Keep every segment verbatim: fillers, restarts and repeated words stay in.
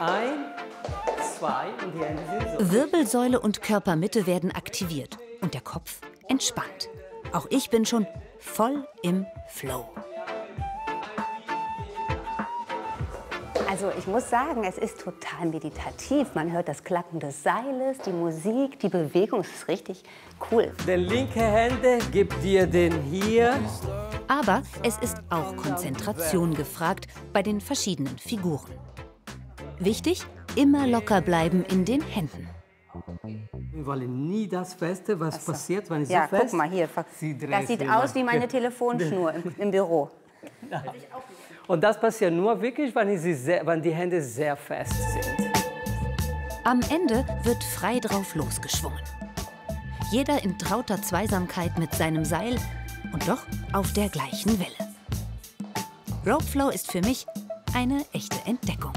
Ein, zwei und die Hände sind so. Wirbelsäule und Körpermitte werden aktiviert und der Kopf entspannt. Auch ich bin schon voll im Flow. Also ich muss sagen, es ist total meditativ. Man hört das Klacken des Seiles, die Musik, die Bewegung. Es ist richtig cool. Die linke Hände gibt dir den hier. Aber es ist auch Konzentration gefragt bei den verschiedenen Figuren. Wichtig, immer locker bleiben in den Händen. Wir wollen nie das Feste, was so. passiert, wenn ich ja, so fest... guck mal hier. Das sieht aus wie meine Telefonschnur im, im Büro. Und das passiert nur wirklich, wenn, sie sehr, wenn die Hände sehr fest sind. Am Ende wird frei drauf losgeschwungen. Jeder in trauter Zweisamkeit mit seinem Seil und doch auf der gleichen Welle. Ropeflow ist für mich eine echte Entdeckung.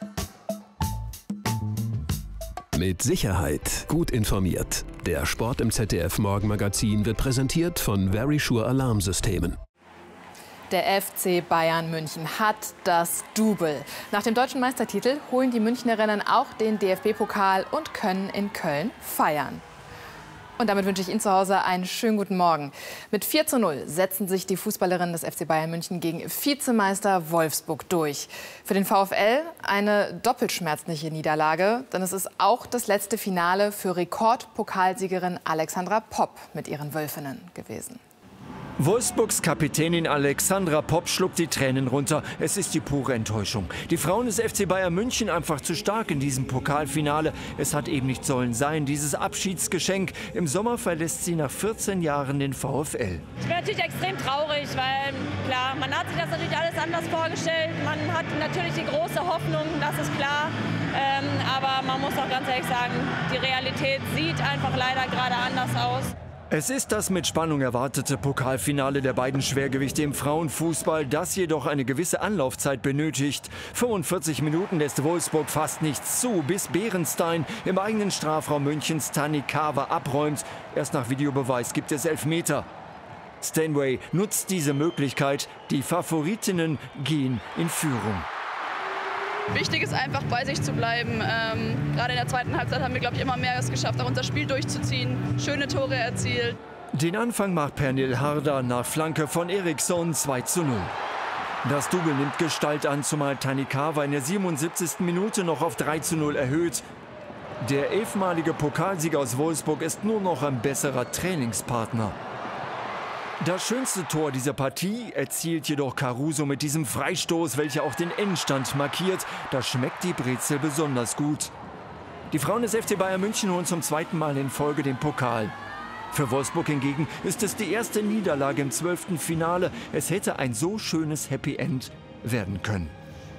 Mit Sicherheit gut informiert. Der Sport im Z D F Morgenmagazin wird präsentiert von Verisure Alarmsystemen. Der F C Bayern München hat das Double. Nach dem deutschen Meistertitel holen die Münchnerinnen auch den D F B-Pokal und können in Köln feiern. Und damit wünsche ich Ihnen zu Hause einen schönen guten Morgen. Mit vier zu null setzen sich die Fußballerinnen des F C Bayern München gegen Vizemeister Wolfsburg durch. Für den VfL eine doppelt schmerzliche Niederlage, denn es ist auch das letzte Finale für Rekordpokalsiegerin Alexandra Popp mit ihren Wölfinnen gewesen. Wolfsburgs Kapitänin Alexandra Popp schluckt die Tränen runter. Es ist die pure Enttäuschung. Die Frauen des F C Bayern München einfach zu stark in diesem Pokalfinale. Es hat eben nicht sollen sein, dieses Abschiedsgeschenk. Im Sommer verlässt sie nach vierzehn Jahren den VfL. Ich bin natürlich extrem traurig, weil klar, man hat sich das natürlich alles anders vorgestellt. Man hat natürlich die große Hoffnung, das ist klar. Ähm, aber man muss auch ganz ehrlich sagen, die Realität sieht einfach leider gerade anders aus. Es ist das mit Spannung erwartete Pokalfinale der beiden Schwergewichte im Frauenfußball, das jedoch eine gewisse Anlaufzeit benötigt. fünfundvierzig Minuten lässt Wolfsburg fast nichts zu, bis Bärenstein im eigenen Strafraum Münchens Tanikawa abräumt. Erst nach Videobeweis gibt es Elfmeter. Stanway nutzt diese Möglichkeit. Die Favoritinnen gehen in Führung. Wichtig ist einfach, bei sich zu bleiben. Ähm, gerade in der zweiten Halbzeit haben wir, glaube ich, immer mehr es geschafft, auch unser Spiel durchzuziehen, schöne Tore erzielt. Den Anfang macht Pernille Harder nach Flanke von Eriksson zwei zu null. Das Double nimmt Gestalt an, zumal Tanikawa in der siebenundsiebzigsten Minute noch auf drei zu null erhöht. Der elfmalige Pokalsieger aus Wolfsburg ist nur noch ein besserer Trainingspartner. Das schönste Tor dieser Partie erzielt jedoch Caruso mit diesem Freistoß, welcher auch den Endstand markiert. Da schmeckt die Brezel besonders gut. Die Frauen des F C Bayern München holen zum zweiten Mal in Folge den Pokal. Für Wolfsburg hingegen ist es die erste Niederlage im zwölften Finale. Es hätte ein so schönes Happy End werden können.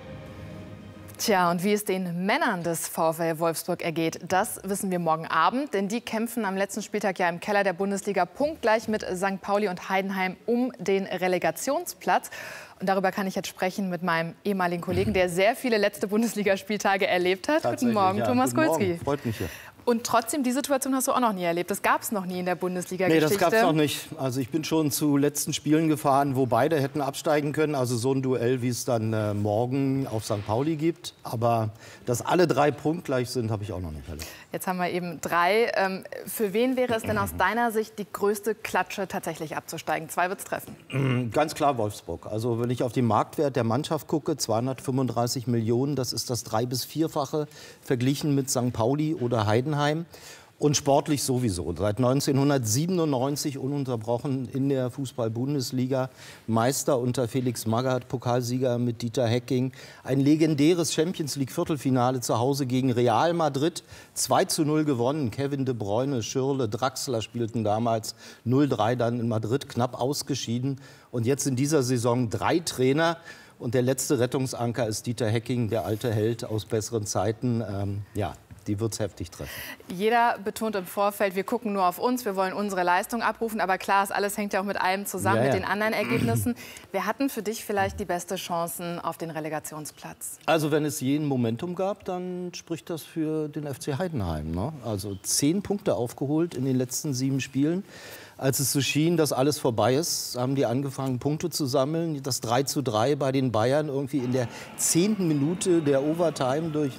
Tja, und wie es den Männern des VfL Wolfsburg ergeht, das wissen wir morgen Abend. Denn die kämpfen am letzten Spieltag ja im Keller der Bundesliga punktgleich mit Sankt Pauli und Heidenheim um den Relegationsplatz. Und darüber kann ich jetzt sprechen mit meinem ehemaligen Kollegen, der sehr viele letzte Bundesligaspieltage erlebt hat. Guten Morgen, ja. Thomas Guten Kulski. Morgen. Freut mich ja. Und trotzdem, die Situation hast du auch noch nie erlebt. Das gab es noch nie in der Bundesliga-Geschichte. Nee, das gab es noch nicht. Also ich bin schon zu letzten Spielen gefahren, wo beide hätten absteigen können. Also so ein Duell, wie es dann äh, morgen auf Sankt Pauli gibt. Aber dass alle drei punktgleich sind, habe ich auch noch nicht erlebt. Jetzt haben wir eben drei. Ähm, für wen wäre es denn aus deiner Sicht die größte Klatsche, tatsächlich abzusteigen? Zwei wird es treffen. Ganz klar Wolfsburg. Also wenn ich auf den Marktwert der Mannschaft gucke, zweihundertfünfunddreißig Millionen, das ist das drei- bis vierfache verglichen mit Sankt Pauli oder Heidenheim. Und sportlich sowieso. Seit neunzehnhundertsiebenundneunzig ununterbrochen in der Fußball-Bundesliga. Meister unter Felix Magath, Pokalsieger mit Dieter Hecking. Ein legendäres Champions-League-Viertelfinale zu Hause gegen Real Madrid. zwei zu null gewonnen. Kevin De Bruyne, Schürrle, Draxler spielten damals. null drei dann in Madrid, knapp ausgeschieden. Und jetzt in dieser Saison drei Trainer. Und der letzte Rettungsanker ist Dieter Hecking, der alte Held aus besseren Zeiten. Ähm, ja. Die wird es heftig treffen. Jeder betont im Vorfeld, wir gucken nur auf uns, wir wollen unsere Leistung abrufen. Aber klar, das alles hängt ja auch mit allem zusammen, ja, ja. mit den anderen Ergebnissen. Wer hatten für dich vielleicht die beste Chancen auf den Relegationsplatz? Also wenn es jeden Momentum gab, dann spricht das für den F C Heidenheim. Ne? Also zehn Punkte aufgeholt in den letzten sieben Spielen. Als es so schien, dass alles vorbei ist, haben die angefangen, Punkte zu sammeln. Das drei zu drei bei den Bayern irgendwie in der zehnten Minute der Overtime durch